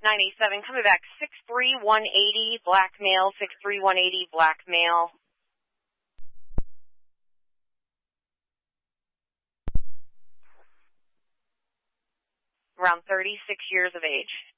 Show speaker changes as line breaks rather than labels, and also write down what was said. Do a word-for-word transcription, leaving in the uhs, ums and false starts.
nine eight seven, coming back six three one eight zero, black male, six three one eight zero, black male. Around thirty-six years of age.